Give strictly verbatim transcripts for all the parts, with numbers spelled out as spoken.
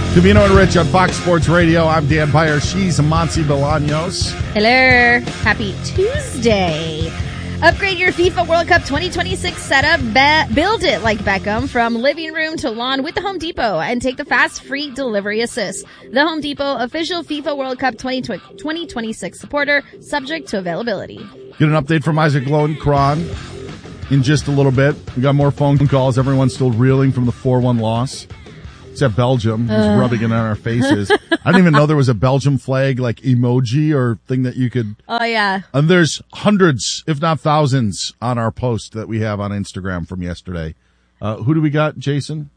Covino and Rich on Fox Sports Radio. I'm Dan Beyer. She's Monty Bolaños. Hello. Happy Tuesday. Upgrade your FIFA World Cup twenty twenty-six setup. Be- build it like Beckham from living room to lawn with the Home Depot and take the fast free delivery assist. The Home Depot, official FIFA World Cup twenty twenty-six supporter, subject to availability. Get an update from Isaac Lowenkron in just a little bit. We got more phone calls. Everyone's still reeling from the four one loss. Except Belgium, who's uh. rubbing it on our faces. I didn't even know there was a Belgium flag, like emoji or thing that you could. Oh, yeah. And there's hundreds, if not thousands, on our post that we have on Instagram from yesterday. Uh, who do we got, Jason?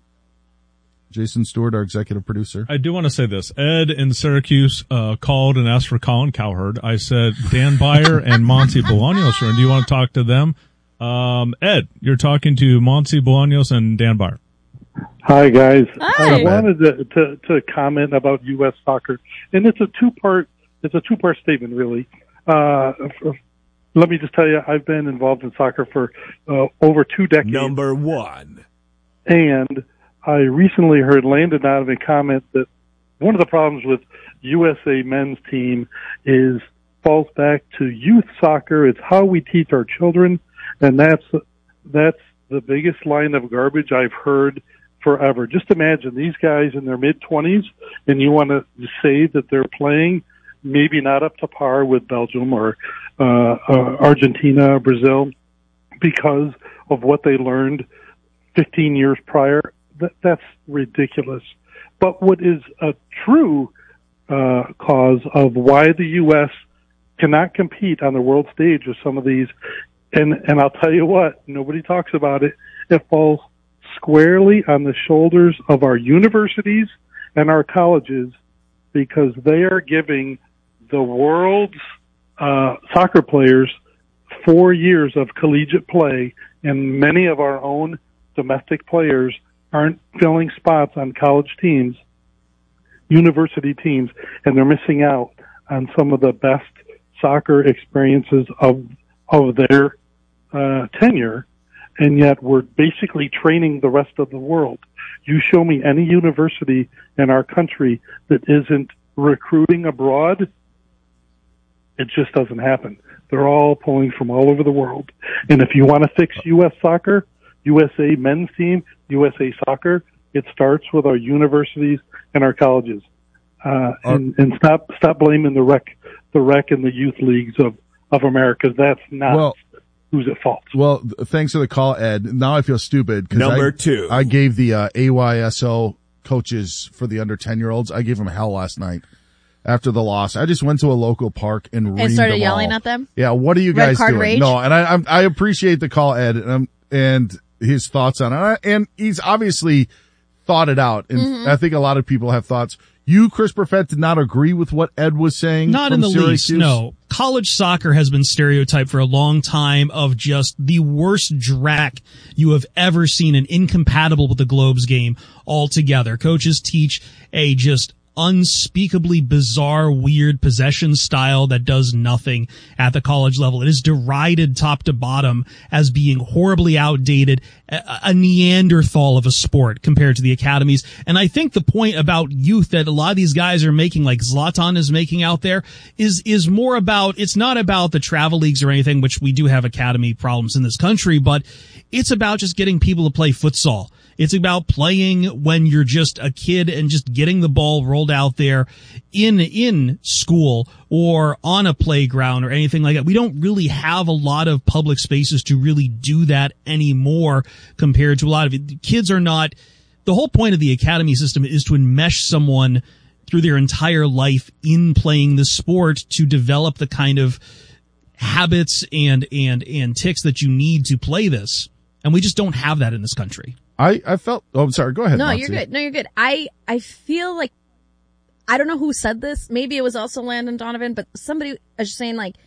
Jason Stewart, our executive producer. I do want to say this. Ed in Syracuse uh, called and asked for Colin Cowherd. I said, Dan Beyer and Monty Bolaños. Do you want to talk to them? Um, Ed, you're talking to Monty Bolaños and Dan Beyer. Hi, guys. Hi. I wanted to, to, to comment about U S soccer, and it's a two-part it's a two-part statement, really. Uh, let me just tell you, I've been involved in soccer for uh, over two decades. Number one. And I recently heard Landon Donovan comment that one of the problems with U S A men's team is falls back to youth soccer. It's how we teach our children, and that's that's the biggest line of garbage I've heard forever. Just imagine these guys in their mid-twenties, and you want to say that they're playing maybe not up to par with Belgium or uh, uh, Argentina or Brazil because of what they learned fifteen years prior. That, that's ridiculous. But what is a true uh, cause of why the U S cannot compete on the world stage with some of these, and, and I'll tell you what, nobody talks about it, it falls squarely on the shoulders of our universities and our colleges, because they are giving the world's uh, soccer players four years of collegiate play, and many of our own domestic players aren't filling spots on college teams, university teams, and they're missing out on some of the best soccer experiences of of their uh, tenure. And yet we're basically training the rest of the world. You show me any university in our country that isn't recruiting abroad, it just doesn't happen. They're all pulling from all over the world. And if you want to fix U S soccer, U S A men's team, U S A soccer, it starts with our universities and our colleges. Uh, and, and stop stop blaming the rec, the rec and the youth leagues of, of America. That's not... Well, who's at fault? Well, thanks for the call, Ed. Now I feel stupid. Number I, two. I gave the uh, A Y S O coaches for the under ten-year-olds, I gave them hell last night after the loss. I just went to a local park and reamed And started them yelling all. at them? Yeah, what are you Red guys card doing? rage? No, and I I'm, I appreciate the call, Ed, and, um, and his thoughts on it. And he's obviously thought it out, and Mm-hmm. I think a lot of people have thoughts. You, Chris Perfett, did not agree with what Ed was saying? Not from in the Syracuse? least, no. College soccer has been stereotyped for a long time of just the worst drac you have ever seen and incompatible with the Globes game altogether. Coaches teach a just unspeakably bizarre, weird possession style that does nothing at the college level. It is derided top to bottom as being horribly outdated, a, a Neanderthal of a sport compared to the academies. And I think the point about youth that a lot of these guys are making, like Zlatan is making out there, is, is more about, it's not about the travel leagues or anything, which we do have academy problems in this country, but it's about just getting people to play futsal. It's about playing when you're just a kid and just getting the ball rolled out there in, in school or on a playground or anything like that. We don't really have a lot of public spaces to really do that anymore compared to a lot of it. Kids are not, the whole point of the academy system is to enmesh someone through their entire life in playing the sport to develop the kind of habits and, and, and tics that you need to play this. And we just don't have that in this country. I, I felt, oh, I'm sorry, go ahead. No, Monty. you're good. No, you're good. I, I feel like, I don't know who said this. Maybe it was also Landon Donovan, but somebody was just saying, like,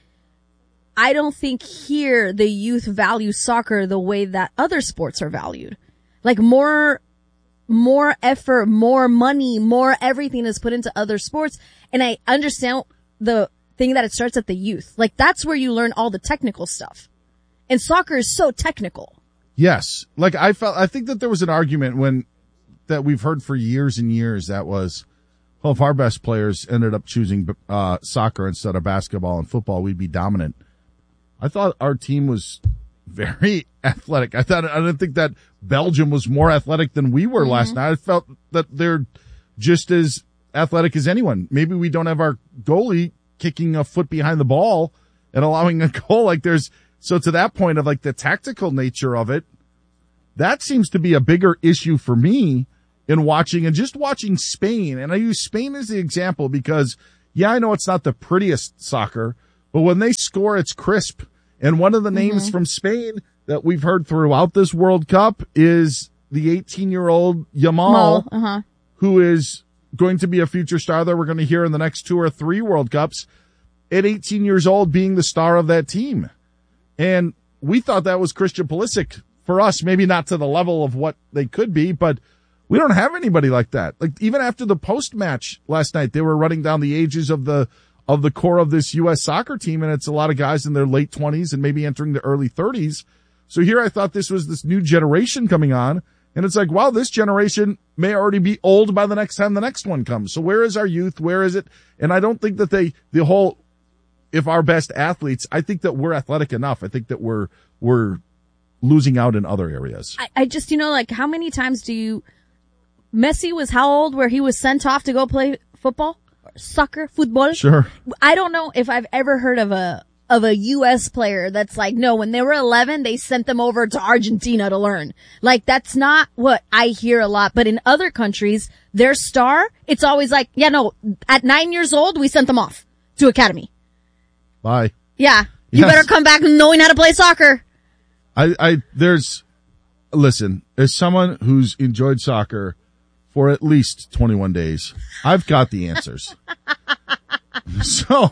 I don't think here the youth value soccer the way that other sports are valued. Like more, more effort, more money, more everything is put into other sports. And I understand the thing that it starts at the youth. Like that's where you learn all the technical stuff. And soccer is so technical. Yes. Like I felt, I think that there was an argument when that we've heard for years and years that was, well, if our best players ended up choosing uh, soccer instead of basketball and football, we'd be dominant. I thought our team was very athletic. I thought I didn't think that Belgium was more athletic than we were mm-hmm. last night. I felt that they're just as athletic as anyone. Maybe we don't have our goalie kicking a foot behind the ball and allowing a goal. Like there's so to that point of like the tactical nature of it, that seems to be a bigger issue for me in watching and just watching Spain. And I use Spain as the example because yeah, I know it's not the prettiest soccer, but when they score, it's crisp. And one of the names mm-hmm. from Spain that we've heard throughout this World Cup is the eighteen-year-old Yamal, uh-huh. who is going to be a future star that we're going to hear in the next two or three World Cups at eighteen years old being the star of that team. And we thought that was Christian Pulisic for us, maybe not to the level of what they could be, but we don't have anybody like that. Like even after the post-match last night, they were running down the ages of the of the core of this U S soccer team, and it's a lot of guys in their late twenties and maybe entering the early thirties. So here I thought this was this new generation coming on, and it's like, wow, this generation may already be old by the next time the next one comes. So where is our youth? Where is it? And I don't think that they, the whole, if our best athletes, I think that we're athletic enough. I think that we're, we're losing out in other areas. I, I just, you know, like how many times do you, Messi was how old where he was sent off to go play football? Soccer, football. Sure. I don't know if I've ever heard of a of a U S player that's like, no, when they were eleven, they sent them over to Argentina to learn. Like that's not what I hear a lot. But in other countries, their star, it's always like, yeah, no, at nine years old, we sent them off to academy. Bye. Yeah, you yes. better come back knowing how to play soccer. I, I, there's, listen, as someone who's enjoyed soccer for at least twenty-one days, I've got the answers. so,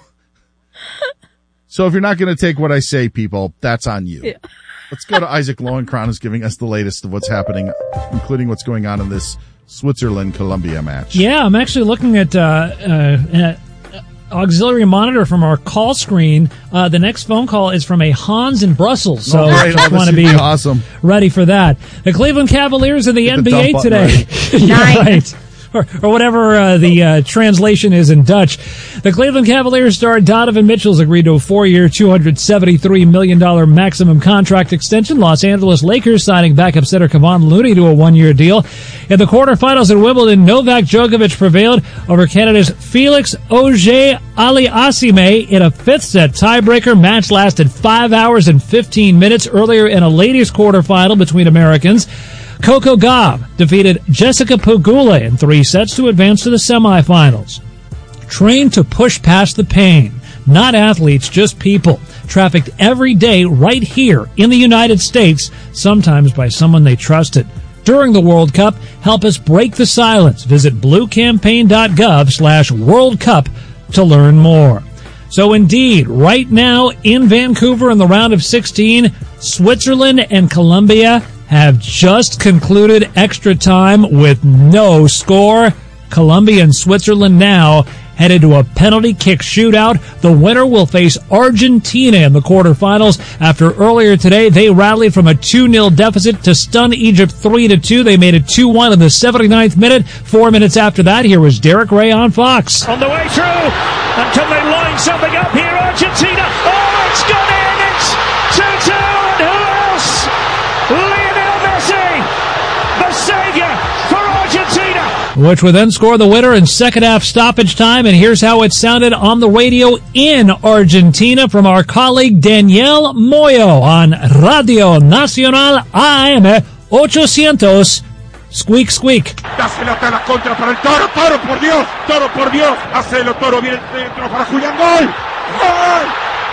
so if you're not going to take what I say, people, that's on you. Yeah. Let's go to Isaac Lowenkron, who's giving us the latest of what's happening, including what's going on in this Switzerland-Colombia match. Yeah, I'm actually looking at, uh, uh, at auxiliary monitor from our call screen. Uh, the next phone call is from a Hans in Brussels, so oh, I just oh, want to be awesome. ready for that. The Cleveland Cavaliers in the Get N B A the today. yeah, right. Or, or whatever uh, the uh, translation is in Dutch. The Cleveland Cavaliers star Donovan Mitchell's agreed to a four-year, two hundred seventy-three million dollars maximum contract extension. Los Angeles Lakers signing backup center Kevon Looney to a one-year deal. In the quarterfinals at Wimbledon, Novak Djokovic prevailed over Canada's Felix Auger-Aliassime in a fifth-set tiebreaker. Match lasted five hours and fifteen minutes. Earlier in a ladies' quarterfinal between Americans, Coco Gauff defeated Jessica Pegula in three sets to advance to the semifinals. Trained to push past the pain. Not athletes, just people. Trafficked every day right here in the United States, sometimes by someone they trusted. During the World Cup, help us break the silence. Visit bluecampaign.gov slash World Cup to learn more. So indeed, right now in Vancouver in the round of sixteen, Switzerland and Colombia have just concluded extra time with no score. Colombia and Switzerland now headed to a penalty kick shootout. The winner will face Argentina in the quarterfinals. After earlier today, they rallied from a two nil deficit to stun Egypt three to two. They made it two one in the seventy-ninth minute. Four minutes after that, here was Derek Ray on Fox. On the way through, until they line something up here, Argentina. Oh, it's gone in! It's two two, and who else? Lionel Messi, the savior for Argentina. Which would then score the winner in second half stoppage time. And here's how it sounded on the radio in Argentina from our colleague Danielle Moyo on Radio Nacional A M eight hundred. Squeak, squeak. Dásela a la contra para el Toro. Toro, por Dios. Toro, por Dios. Hacelo, Toro. Viene el centro para Julián. ¡Gol! ¡Gol!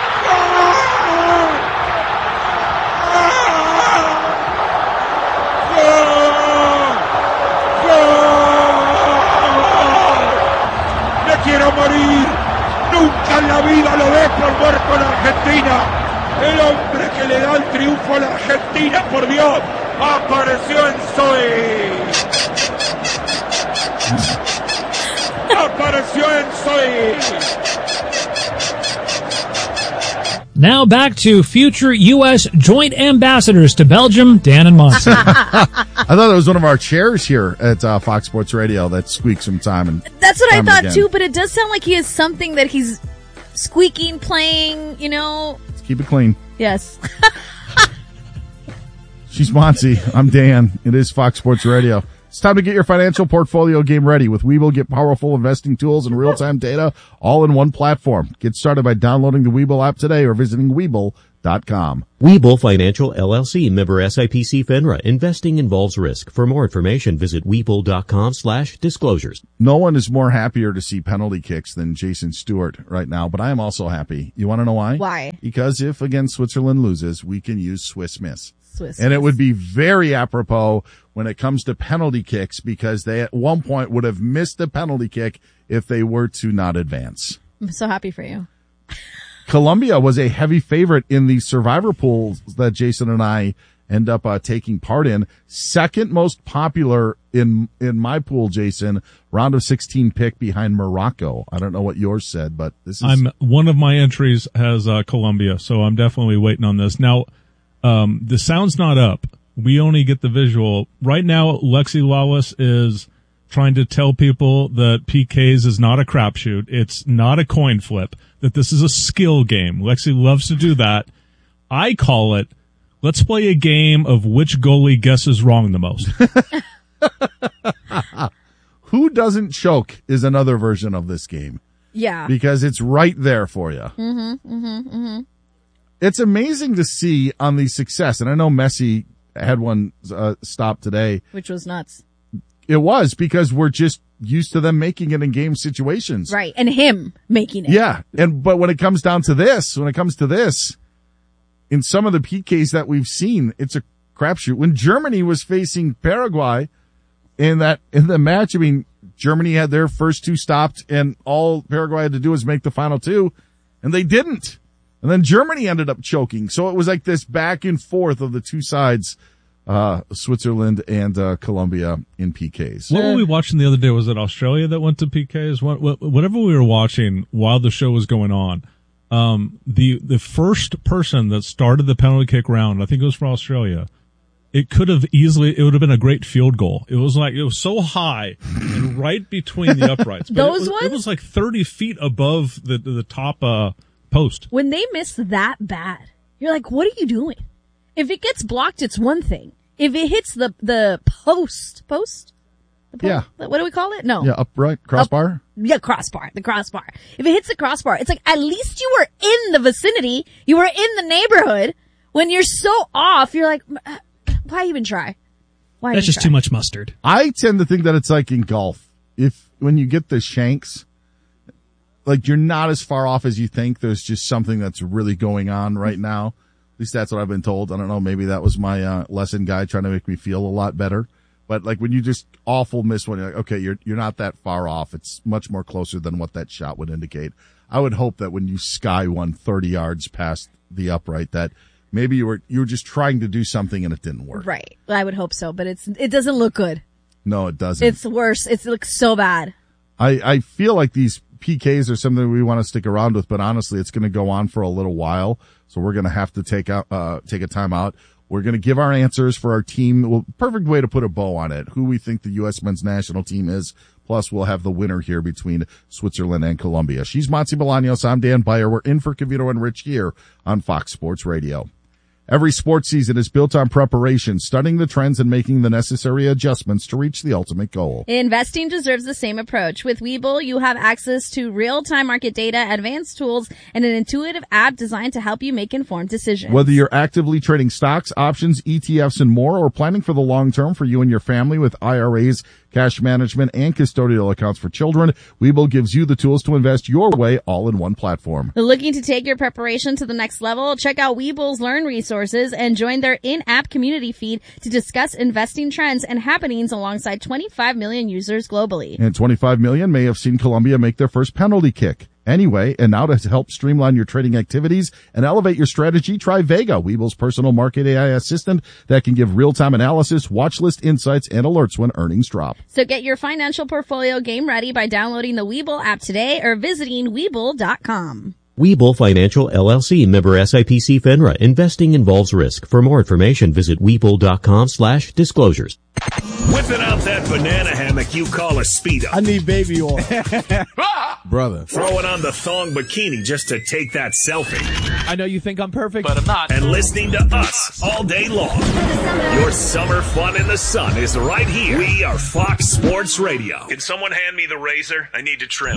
Quiero morir, nunca en la vida lo ve por muerto en Argentina. El hombre que le da el triunfo a la Argentina, por Dios, apareció en Zoe. Apareció en Zoe. Now back to future U S joint ambassadors to Belgium, Dan and Monty. I thought it was one of our chairs here at uh, Fox Sports Radio that squeaks some time. And That's what time I thought again. too, but it does sound like he has something that he's squeaking, playing, you know. Let's keep it clean. Yes. She's Monty. I'm Dan. It is Fox Sports Radio. It's time to get your financial portfolio game ready. With Webull, get powerful investing tools and real-time data all in one platform. Get started by downloading the Webull app today or visiting Webull dot com. Webull Financial L L C, member S I P C FINRA. Investing involves risk. For more information, visit Webull dot com slash disclosures. No one is more happier to see penalty kicks than Jason Stewart right now, but I am also happy. You want to know why? Why? Because if, again, Switzerland loses, we can use Swiss Miss. Swiss and it miss. would be very apropos when it comes to penalty kicks, because they at one point would have missed the penalty kick if they were to not advance. I'm so happy for you. Colombia was a heavy favorite in the survivor pools that Jason and I end up uh, taking part in. Second most popular in in my pool, Jason. Round of sixteen pick behind Morocco. I don't know what yours said, but this is. I'm one of my entries has uh, Colombia, so I'm definitely waiting on this. Now, um, the sound's not up. We only get the visual right now. Lexi Lawless is trying to tell people that P Ks is not a crapshoot. It's not a coin flip, that this is a skill game. Lexi loves to do that. I call it, let's play a game of which goalie guesses wrong the most. Who doesn't choke is another version of this game. Yeah. Because it's right there for you. Mm-hmm, mm-hmm, mm-hmm. It's amazing to see on the success, and I know Messi had one uh, stop today. Which was nuts. It was, because we're just used to them making it in game situations. Right. And him making it. Yeah. And, but when it comes down to this, when it comes to this, in some of the P Ks that we've seen, it's a crapshoot. When Germany was facing Paraguay in that, in the match, I mean, Germany had their first two stopped and all Paraguay had to do was make the final two, and they didn't. And then Germany ended up choking. So it was like this back and forth of the two sides. Uh, Switzerland and, uh, Colombia in P Ks. What were we watching the other day? Was it Australia that went to P Ks? What, what, whatever we were watching while the show was going on, um, the, the first person that started the penalty kick round, I think it was for Australia, it could have easily, it would have been a great field goal. It was like, it was so high and right between the uprights. But Those it was, ones? It was like thirty feet above the, the top, uh, post. When they miss that bad, you're like, what are you doing? If it gets blocked, it's one thing. If it hits the, the post, post? The post? Yeah. What do we call it? No. Yeah, upright, crossbar. Up, yeah, crossbar, the crossbar. If it hits the crossbar, it's like, at least you were in the vicinity. You were in the neighborhood. When you're so off, you're like, why even try? Why That's even just try? too much mustard. I tend to think that it's like in golf. If, when you get the shanks, like you're not as far off as you think. There's just something that's really going on right now. At least that's what I've been told. I don't know. Maybe that was my uh, lesson guy trying to make me feel a lot better. But like when you just awful miss one, you're like, okay, you're you're not that far off. It's much more closer than what that shot would indicate. I would hope that when you sky one thirty yards past the upright, that maybe you were you were just trying to do something and it didn't work. Right. I would hope so, but it's it doesn't look good. No, it doesn't. It's worse. It looks so bad. I, I feel like these P Ks are something we want to stick around with, but honestly, it's going to go on for a little while. So we're going to have to take out, uh, take a time out. We're going to give our answers for our team. Well, perfect way to put a bow on it. Who we think the U S men's national team is. Plus, we'll have the winner here between Switzerland and Colombia. She's Monty Bolaños. I'm Dan Beyer. We're in for Cavito and Rich here on Fox Sports Radio. Every sports season is built on preparation, studying the trends and making the necessary adjustments to reach the ultimate goal. Investing deserves the same approach. With Webull, you have access to real-time market data, advanced tools, and an intuitive app designed to help you make informed decisions. Whether you're actively trading stocks, options, E T Fs, and more, or planning for the long term for you and your family with I R As, cash management, and custodial accounts for children, Webull gives you the tools to invest your way all in one platform. Looking to take your preparation to the next level? Check out Webull's Learn resources and join their in-app community feed to discuss investing trends and happenings alongside twenty-five million users globally. And twenty-five million may have seen Colombia make their first penalty kick. Anyway, and now to help streamline your trading activities and elevate your strategy, try Vega, Webull's personal market A I assistant that can give real-time analysis, watch list insights, and alerts when earnings drop. So get your financial portfolio game ready by downloading the Webull app today or visiting Webull dot com. Webull Financial L L C, member S I P C FINRA. Investing involves risk. For more information, visit Webull.com slash disclosures. Whipping out that banana hammock you call a Speedo. I need baby oil. Brother. Throwing on the thong bikini just to take that selfie. I know you think I'm perfect, but I'm not. And listening to us all day long. Your summer fun in the sun is right here. We are Fox Sports Radio. Can someone hand me the razor? I need to trim.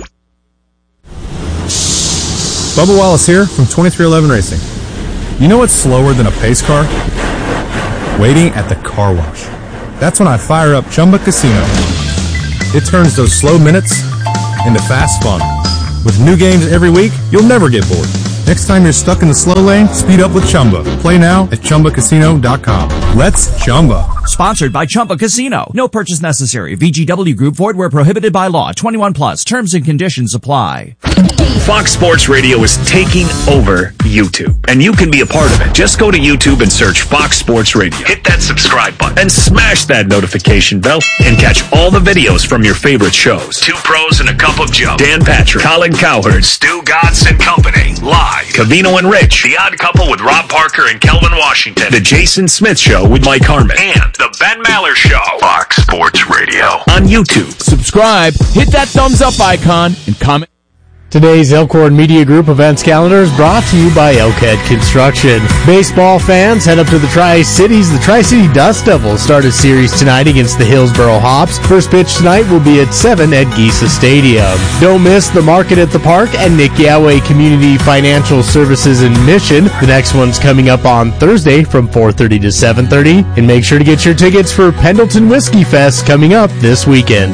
Bubba Wallace here from twenty-three eleven Racing. You know what's slower than a pace car? Waiting at the car wash. That's when I fire up Chumba Casino. It turns those slow minutes into fast fun. With new games every week, you'll never get bored. Next time you're stuck in the slow lane, speed up with Chumba. Play now at Chumba Casino dot com. Let's Chumba. Sponsored by Chumba Casino. No purchase necessary. V G W Group. Void where prohibited by law. twenty-one plus. Terms and conditions apply. Fox Sports Radio is taking over YouTube, and you can be a part of it. Just go to YouTube and search Fox Sports Radio. Hit that subscribe button and smash that notification bell and catch all the videos from your favorite shows. Two Pros and a Cup of Joe. Dan Patrick, Colin Cowherd, Stu Gatz and Company. Live. Cavino and Rich. The Odd Couple with Rob Parker and Kelvin Washington. The Jason Smith Show with Mike Harmon. And The Ben Maller Show. Fox Sports Radio. On YouTube. Subscribe, hit that thumbs up icon, and comment. Today's Elkhorn Media Group events calendar is brought to you by Elkhead Construction. Baseball fans, head up to the Tri-Cities. The Tri-City Dust Devils start a series tonight against the Hillsboro Hops. First pitch tonight will be at seven at Giesa Stadium. Don't miss the Market at the Park and Nick Yahweh Community Financial Services in Mission. The next one's coming up on Thursday from four thirty to seven thirty. And make sure to get your tickets for Pendleton Whiskey Fest coming up this weekend.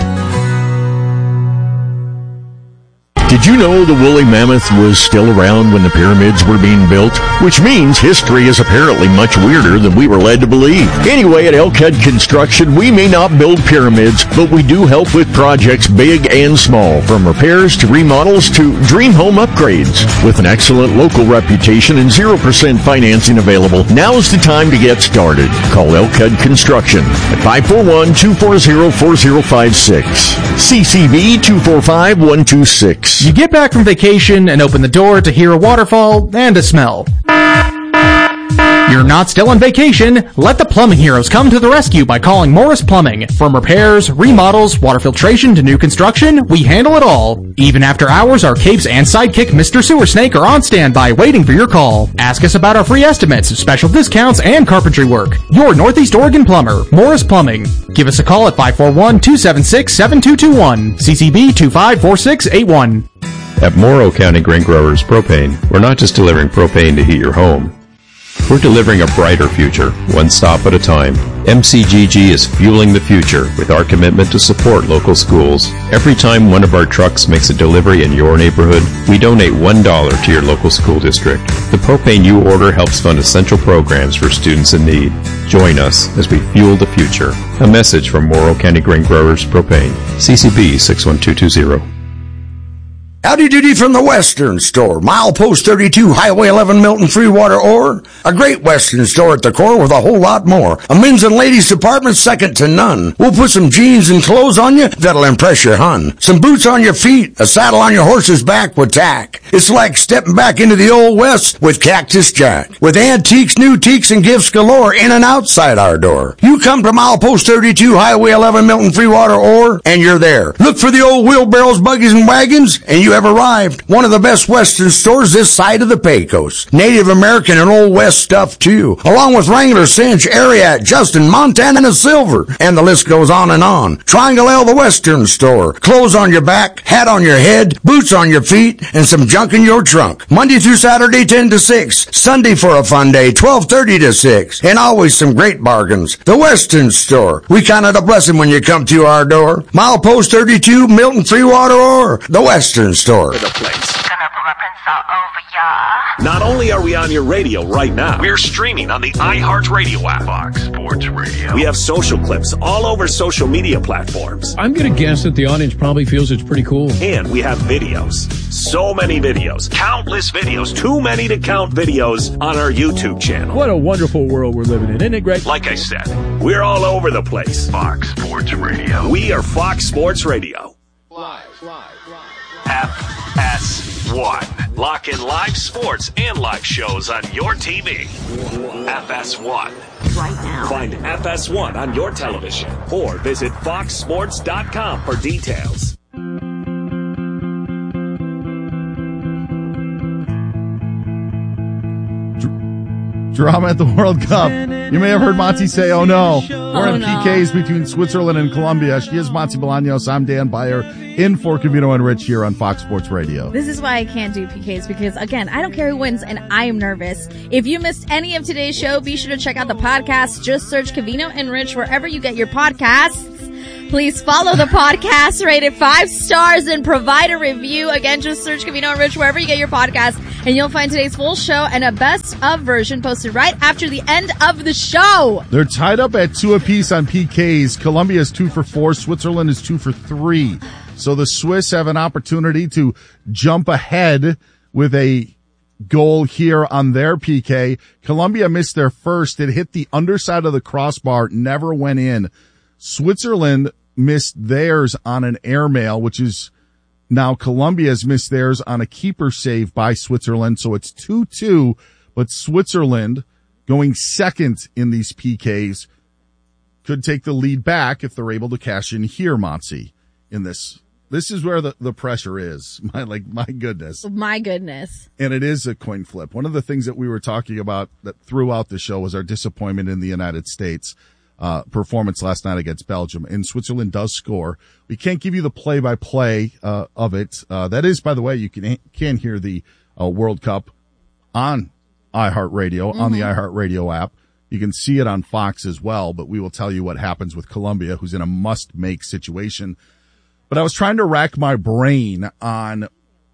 Did you know the woolly mammoth was still around when the pyramids were being built? Which means history is apparently much weirder than we were led to believe. Anyway, at Elkhead Construction, we may not build pyramids, but we do help with projects big and small, from repairs to remodels to dream home upgrades. With an excellent local reputation and zero percent financing available, now's the time to get started. Call Elkhead Construction at five four one, two four zero, four zero five six. C C B two four five, one two six. You get back from vacation and open the door to hear a waterfall and a smell. You're not still on vacation. Let the plumbing heroes come to the rescue by calling Morris Plumbing. From repairs, remodels, water filtration to new construction, we handle it all. Even after hours, our capes and sidekick Mister Sewer Snake are on standby waiting for your call. Ask us about our free estimates, special discounts, and carpentry work. Your Northeast Oregon plumber, Morris Plumbing. Give us a call at five four one, two seven six, seven two two one. C C B two five four six eight one. At Morrow County Grain Growers Propane, we're not just delivering propane to heat your home. We're delivering a brighter future, one stop at a time. M C G G is fueling the future with our commitment to support local schools. Every time one of our trucks makes a delivery in your neighborhood, we donate one dollar to your local school district. The propane you order helps fund essential programs for students in need. Join us as we fuel the future. A message from Morrow County Grain Growers Propane. C C B six one two two zero. Howdy doody from the Western Store. Milepost thirty-two, Highway eleven, Milton Freewater Ore. A great Western store at the core with a whole lot more. A men's and ladies department second to none. We'll put some jeans and clothes on you that'll impress your hun. Some boots on your feet, a saddle on your horse's back with tack. It's like stepping back into the old West with Cactus Jack. With antiques, new teaks, and gifts galore in and outside our door. You come to Milepost thirty-two, Highway eleven, Milton Freewater Ore, and you're there. Look for the old wheelbarrows, buggies, and wagons, and you have arrived. One of the best Western stores this side of the Pecos. Native American and Old West stuff too, along with Wrangler, Cinch, Ariat, Justin, Montana, and Silver. And the list goes on and on. Triangle L, the Western Store. Clothes on your back, hat on your head, boots on your feet, and some junk in your trunk. Monday through Saturday, ten to six. Sunday for a fun day, twelve thirty to six. And always some great bargains. The Western Store. We count it a blessing when you come to our door. Milepost thirty-two, Milton Freewater Ore. The Western Store. The place. Not only are we on your radio right now, we're streaming on the iHeartRadio app. Fox Sports Radio. We have social clips all over social media platforms. I'm going to guess that the audience probably feels it's pretty cool. And we have videos. So many videos. Countless videos. Too many to count videos on our YouTube channel. What a wonderful world we're living in. Isn't it great? Like I said, we're all over the place. Fox Sports Radio. We are Fox Sports Radio. F S one. Lock in live sports and live shows on your T V. F S one. Right now. Find F S one on your television or visit fox sports dot com for details. Drama at the World Cup. You may have heard Monty say, oh no, we're Oh, in no. P Ks between Switzerland and Colombia. She is Monty Bolaños. I'm Dan Beyer in for Covino and Rich here on Fox Sports Radio. This is why I can't do P Ks because, again, I don't care who wins and I am nervous. If you missed any of today's show, be sure to check out the podcast. Just search Covino and Rich wherever you get your podcasts. Please follow the podcast, rate it five stars, and provide a review. Again, just search Covino and Rich wherever you get your podcast, and you'll find today's full show and a best-of version posted right after the end of the show. They're tied up at two apiece on P Ks. Colombia is two for four. Switzerland is two for three. So the Swiss have an opportunity to jump ahead with a goal here on their P K. Colombia missed their first. It hit the underside of the crossbar, never went in. Switzerland missed theirs on an airmail, which is now Colombia's missed theirs on a keeper save by Switzerland. So it's two two, but Switzerland going second in these P Ks could take the lead back if they're able to cash in here, Monty, in this. This is where the, the pressure is. My, like, my goodness. My goodness. And it is a coin flip. One of the things that we were talking about that throughout the show was our disappointment in the United States. Uh, performance last night against Belgium, and Switzerland does score. We can't give you the play-by-play uh, of it. Uh, that is, by the way, you can can hear the uh, World Cup on iHeartRadio, mm-hmm. on the iHeartRadio app. You can see it on Fox as well, but we will tell you what happens with Colombia, who's in a must-make situation. But I was trying to rack my brain on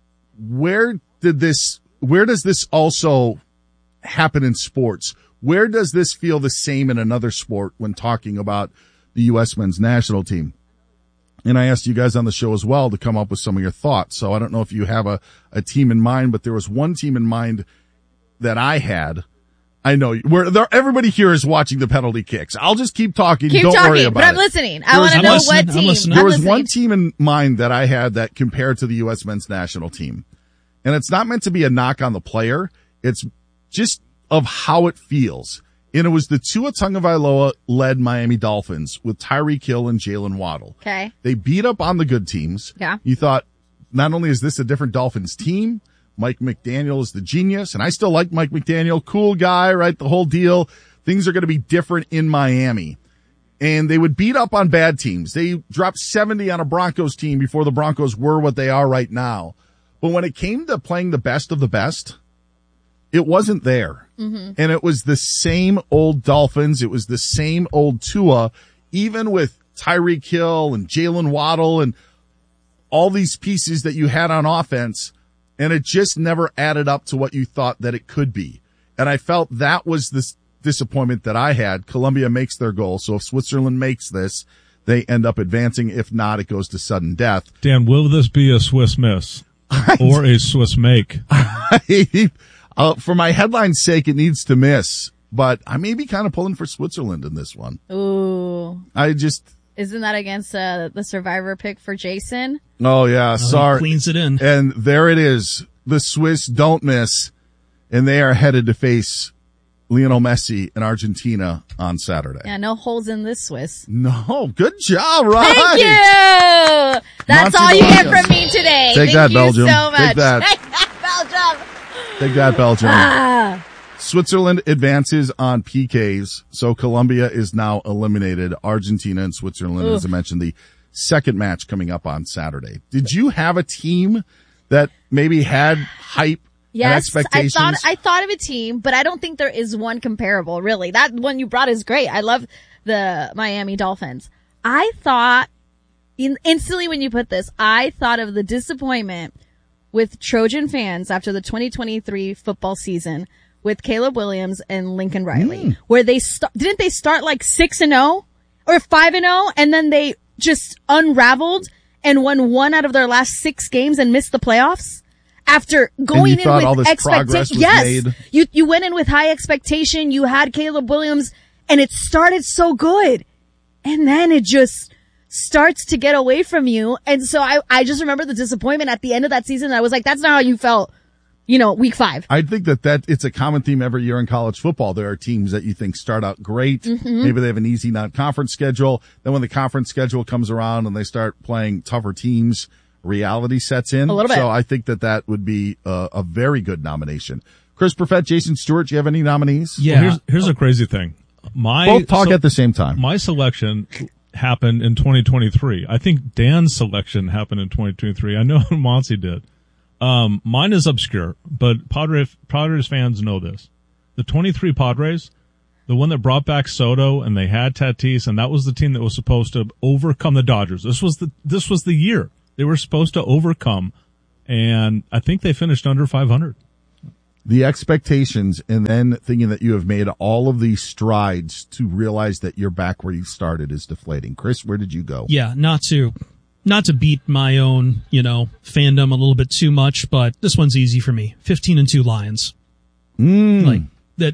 where did this, where does this also happen in sports? Where does this feel the same in another sport when talking about the U S men's national team? And I asked you guys on the show as well to come up with some of your thoughts. So I don't know if you have a, a team in mind, but there was one team in mind that I had. I know where there, everybody here is watching the penalty kicks. I'll just keep talking. Keep don't talking, worry about but I'm it. listening. I want to know listening. what I'm team. listening. There I'm was listening. one team in mind that I had that compared to the U S men's national team. And it's not meant to be a knock on the player. It's just of how it feels. And it was the Tua Tagovailoa-led Miami Dolphins with Tyreek Hill and Jalen Waddle. Okay. They beat up on the good teams. Yeah. You thought, not only is this a different Dolphins team, Mike McDaniel is the genius, and I still like Mike McDaniel. Cool guy, right? The whole deal. Things are going to be different in Miami. And they would beat up on bad teams. They dropped seventy on a Broncos team before the Broncos were what they are right now. But when it came to playing the best of the best, it wasn't there. Mm-hmm. And it was the same old Dolphins. It was the same old Tua, even with Tyreek Hill and Jalen Waddle and all these pieces that you had on offense. And it just never added up to what you thought that it could be. And I felt that was the disappointment that I had. Colombia makes their goal. So if Switzerland makes this, they end up advancing. If not, it goes to sudden death. Dan, will this be a Swiss miss or a Swiss make? Uh, for my headline's sake, it needs to miss, but I may be kind of pulling for Switzerland in this one. Ooh. I just. Isn't that against uh, the survivor pick for Jason? Oh, yeah. Oh, sorry. he cleans it in. And there it is. The Swiss don't miss, and they are headed to face Lionel Messi in Argentina on Saturday. Yeah, no holes in this Swiss. No, good job, right? Thank you. That's Monty all you get Bolaños. from me today. Take Thank that, you Belgium. so much. Take that. Take that, Belgium. Take that, Belgium. Ah. Switzerland advances on P Ks, so Colombia is now eliminated. Argentina and Switzerland, Oof. as I mentioned, the second match coming up on Saturday. Did you have a team that maybe had hype and Yes, I expectations? thought I thought of a team, but I don't think there is one comparable, really. That one you brought is great. I love the Miami Dolphins. I thought, in, instantly when you put this, I thought of the disappointment with Trojan fans after the twenty twenty-three football season with Caleb Williams and Lincoln Riley, Mm. where they st- didn't they start like six and zero or five and zero, and then they just unraveled and won one out of their last six games and missed the playoffs after going in thought all with this progress expectation. was Yes, made? you you went in with high expectation. You had Caleb Williams, and it started so good, and then it just starts to get away from you. And so I, I just remember the disappointment at the end of that season. I was like, that's not how you felt, you know, week five. I think that that it's a common theme every year in college football. There are teams that you think start out great. Mm-hmm. Maybe they have an easy non-conference schedule. Then when the conference schedule comes around and they start playing tougher teams, reality sets in. A little bit. So I think that that would be a, a very good nomination. Chris Perfett, Jason Stewart, do you have any nominees? Yeah. Well, here's, here's a crazy thing. My Both talk so, at the same time. My selection happened in twenty twenty-three. I think Dan's selection happened in twenty twenty-three. I know Monty did. Um, mine is obscure, but Padres, Padres fans know this. The twenty-three Padres, the one that brought back Soto and they had Tatis, and that was the team that was supposed to overcome the Dodgers. This was the, this was the year they were supposed to overcome, and I think they finished under five hundred. The expectations, and then thinking that you have made all of these strides to realize that you're back where you started is deflating. Chris, where did you go? Yeah, not to, not to beat my own, you know, fandom a little bit too much, but this one's easy for me. fifteen and two Lions. Mm. Like that.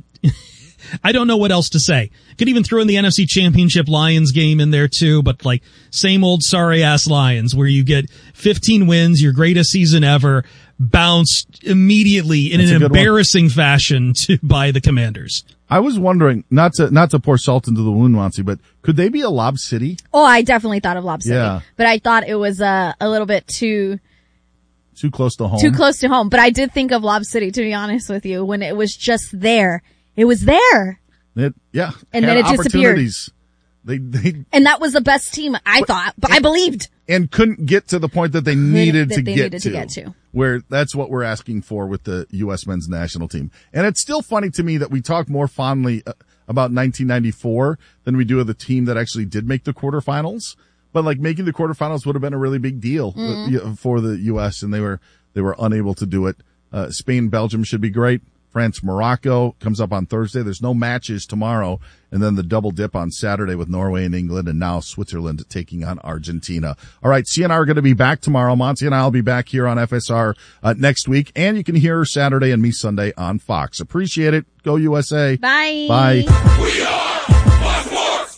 I don't know what else to say. Could even throw in the N F C Championship Lions game in there too, but like same old sorry ass Lions where you get fifteen wins, your greatest season ever, bounced immediately in That's an a good embarrassing one. fashion to by the Commanders. I was wondering, not to not to pour salt into the wound, Monty, but could they be a Lob City? Oh, I definitely thought of Lob City, Yeah. but I thought it was uh, a little bit too Too close to home. too close to home. But I did think of Lob City, to be honest with you, when it was just there. It was there, It, yeah. And had then it disappeared. opportunities. They they and that was the best team I thought. But I believed. and couldn't get to the point that they needed that to they get needed to. to get to. Where that's what we're asking for with the U S men's national team. And it's still funny to me that we talk more fondly uh, about nineteen ninety-four than we do of the team that actually did make the quarterfinals. But like making the quarterfinals would have been a really big deal Mm. uh, for the U S and they were they were unable to do it. Uh, Spain, Belgium should be great. France, Morocco comes up on Thursday. There's no matches tomorrow. And then the double dip on Saturday with Norway and England, and now Switzerland taking on Argentina. All right, C and R are going to be back tomorrow. Monty and I will be back here on F S R uh, next week. And you can hear her Saturday and me Sunday on Fox. Appreciate it. Go U S A. Bye. Bye. We are Fox Sports.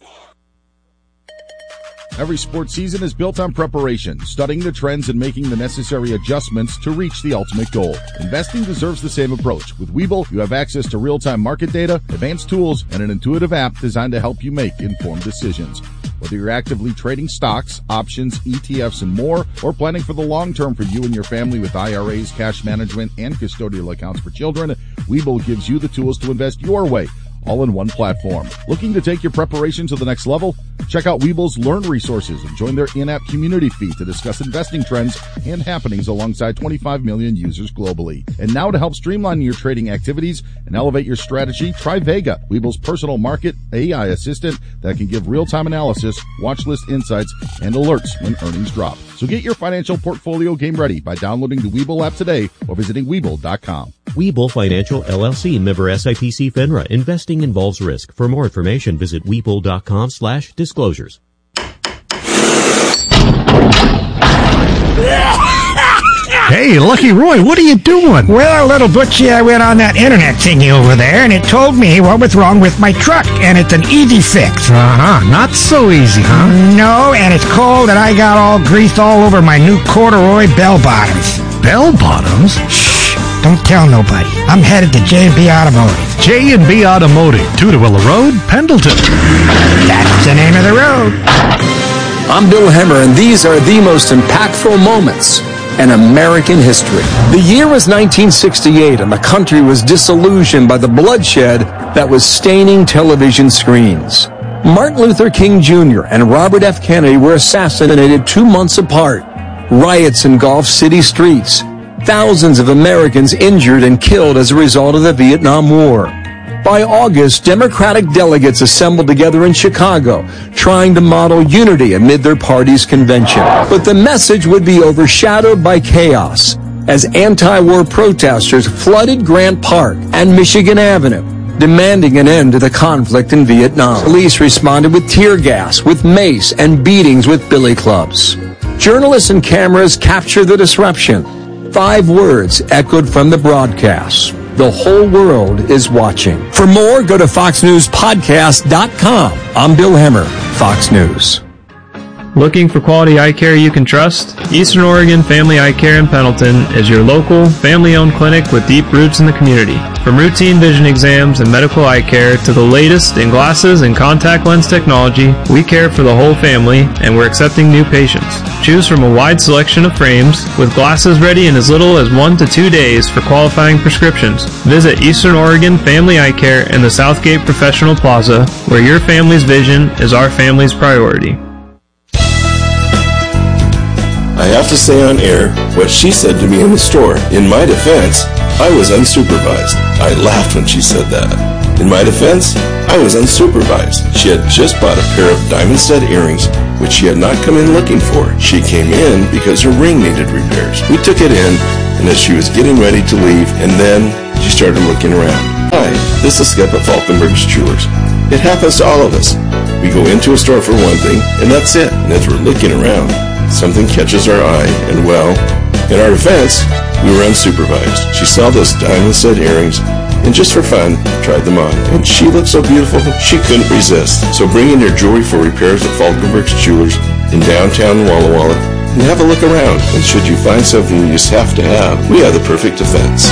Every sports season is built on preparation, studying the trends and making the necessary adjustments to reach the ultimate goal. Investing deserves the same approach. With Webull, you have access to real-time market data, advanced tools, and an intuitive app designed to help you make informed decisions. Whether you're actively trading stocks, options, E T Fs, and more, or planning for the long term for you and your family with I R As, cash management, and custodial accounts for children, Webull gives you the tools to invest your way, all in one platform. Looking to take your preparation to the next level? Check out Webull's Learn resources and join their in-app community feed to discuss investing trends and happenings alongside twenty-five million users globally. And now to help streamline your trading activities and elevate your strategy, try Vega, Webull's personal market A I assistant that can give real-time analysis, watch list insights, and alerts when earnings drop. So get your financial portfolio game ready by downloading the Webull app today or visiting Webull dot com. Webull Financial L L C, member S I P C FINRA. Investing involves risk. For more information, visit Webull dot com slash disclosures. Hey, Lucky Roy, what are you doing? Well, little Butchie, I went on that internet thingy over there, and it told me what was wrong with my truck, and it's an easy fix. Uh-huh, not so easy, huh? No, and it's cold, and I got all greased all over my new corduroy bell bottoms. Bell bottoms? Shh, don't tell nobody. I'm headed to J and B Automotive. J and B Automotive, Tudorwilla Road, Pendleton. That's the name of the road. I'm Bill Hemmer, and these are the most impactful moments in American history. The year was nineteen sixty-eight, and the country was disillusioned by the bloodshed that was staining television screens. Martin Luther King Junior and Robert F. Kennedy were assassinated two months apart. Riots engulfed city streets. Thousands of Americans injured and killed as a result of the Vietnam War. By August, Democratic delegates assembled together in Chicago, trying to model unity amid their party's convention. But the message would be overshadowed by chaos, as anti-war protesters flooded Grant Park and Michigan Avenue, demanding an end to the conflict in Vietnam. Police responded with tear gas, with mace, and beatings with billy clubs. Journalists and cameras captured the disruption. Five words echoed from the broadcast: the whole world is watching. For more, go to fox news podcast dot com. I'm Bill Hemmer, Fox News. Looking for quality eye care you can trust? Eastern Oregon Family Eye Care in Pendleton is your local, family-owned clinic with deep roots in the community. From routine vision exams and medical eye care to the latest in glasses and contact lens technology, we care for the whole family, and we're accepting new patients. Choose from a wide selection of frames, with glasses ready in as little as one to two days for qualifying prescriptions. Visit Eastern Oregon Family Eye Care in the Southgate Professional Plaza, where your family's vision is our family's priority. I have to say on air what she said to me in the store. In my defense, I was unsupervised. I laughed when she said that. In my defense, I was unsupervised. She had just bought a pair of diamond stud earrings, which she had not come in looking for. She came in because her ring needed repairs. We took it in, and as she was getting ready to leave, and then she started looking around. Hi, this is Skip at Falkenberg's Jewelers. It happens to all of us. We go into a store for one thing, and that's it. And as we're looking around, something catches our eye, and well, in our defense, we were unsupervised. She saw those diamond stud earrings, and just for fun, tried them on. And she looked so beautiful, she couldn't resist. So bring in your jewelry for repairs at Falkenberg's Jewelers in downtown Walla Walla, and have a look around. And should you find something you just have to have, we have the perfect defense.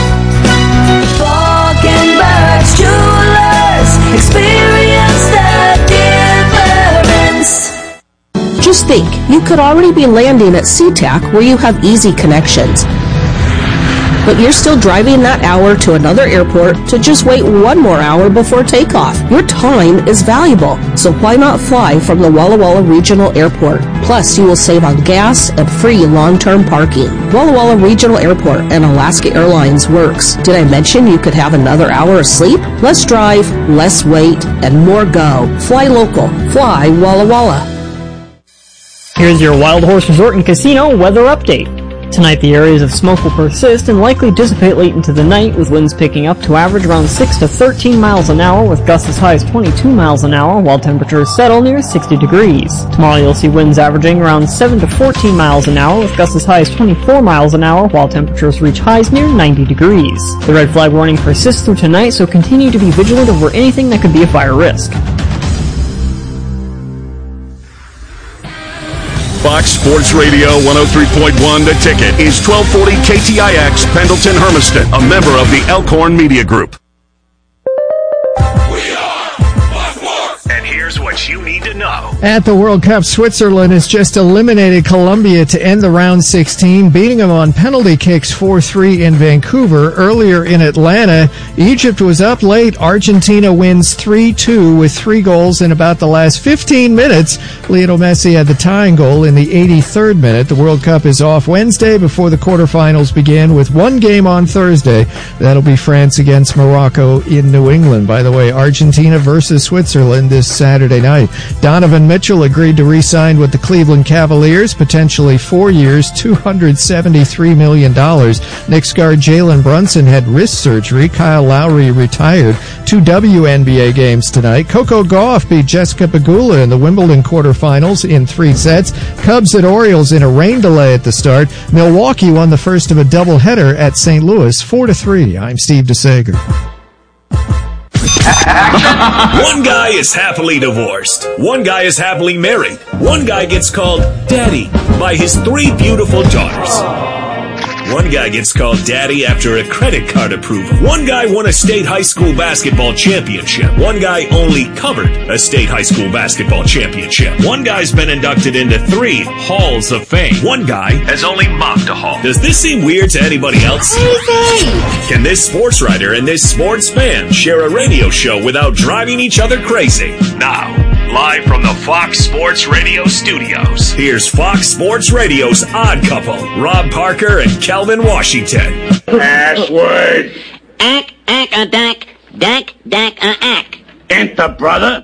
Falkenberg's Jewelers, experience the difference. Just think, you could already be landing at SeaTac where you have easy connections. But you're still driving that hour to another airport to just wait one more hour before takeoff. Your time is valuable, so why not fly from the Walla Walla Regional Airport? Plus, you will save on gas and free long-term parking. Walla Walla Regional Airport and Alaska Airlines works. Did I mention you could have another hour of sleep? Less drive, less wait, and more go. Fly local. Fly Walla Walla. Here's your Wild Horse Resort and Casino weather update. Tonight, the areas of smoke will persist and likely dissipate late into the night, with winds picking up to average around six to thirteen miles an hour, with gusts as high as twenty-two miles an hour, while temperatures settle near sixty degrees. Tomorrow, you'll see winds averaging around seven to fourteen miles an hour, with gusts as high as twenty-four miles an hour, while temperatures reach highs near ninety degrees. The red flag warning persists through tonight, so continue to be vigilant over anything that could be a fire risk. Fox Sports Radio one oh three point one The Ticket is twelve forty K T I X Pendleton Hermiston, a member of the Elkhorn Media Group. And here's what you need to know. At the World Cup, Switzerland has just eliminated Colombia to end the round sixteen, beating them on penalty kicks four three in Vancouver. Earlier in Atlanta, Egypt was up late. Argentina wins three two with three goals in about the last fifteen minutes. Lionel Messi had the tying goal in the eighty-third minute. The World Cup is off Wednesday before the quarterfinals begin, with one game on Thursday. That'll be France against Morocco in New England. By the way, Argentina versus Switzerland this Saturday night. Donovan Mitchell agreed to re-sign with the Cleveland Cavaliers, potentially four years, two hundred seventy-three million dollars. Knicks guard Jalen Brunson had wrist surgery. Kyle Lowry retired. Two W N B A games tonight. Coco Gauff beat Jessica Pegula in the Wimbledon quarterfinals in three sets. Cubs at Orioles in a rain delay at the start. Milwaukee won the first of a doubleheader at Saint Louis, four to three. I'm Steve DeSager. One guy is happily divorced. One guy is happily married. One guy gets called Daddy by his three beautiful daughters. One guy gets called Daddy after a credit card approval. One guy won a state high school basketball championship. One guy only covered a state high school basketball championship. One guy's been inducted into three halls of fame. One guy has only mopped a hall. Does this seem weird to anybody else? Can this sports writer and this sports fan share a radio show without driving each other crazy? Now, live from the Fox Sports Radio studios, here's Fox Sports Radio's odd couple, Rob Parker and Calvin Washington. Password. Ack, ack, a dack, dack, dack, a ack. Enter, brother.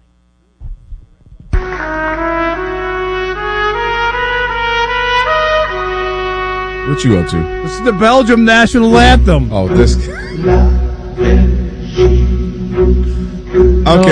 What you up to? This is the Belgium national anthem. Oh, this. Okay.